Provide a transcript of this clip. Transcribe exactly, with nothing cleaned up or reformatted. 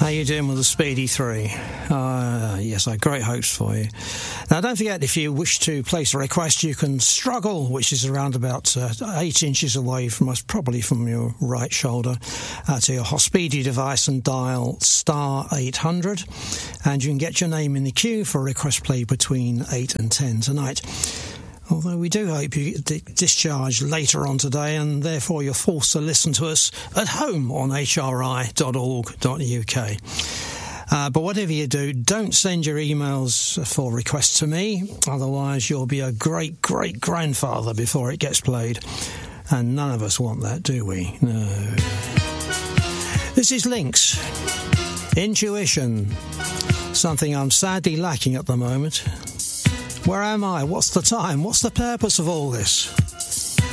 How you doing with the Speedy three? Uh, yes, I have great hopes for you. Now, don't forget, if you wish to place a request, you can struggle, which is around about uh, eight inches away from us, probably from your right shoulder, uh, to your Speedy device and dial star eight hundred. And you can get your name in the queue for a request play between eight and ten tonight. Although we do hope you get di- discharged later on today, and therefore you're forced to listen to us at home on h r i dot org dot u k. Uh, but whatever you do, don't send your emails for requests to me, otherwise you'll be a great-great-grandfather before it gets played. And none of us want that, do we? No. This is Lynx. Intuition. Something I'm sadly lacking at the moment. Where am I? What's the time? What's the purpose of all this?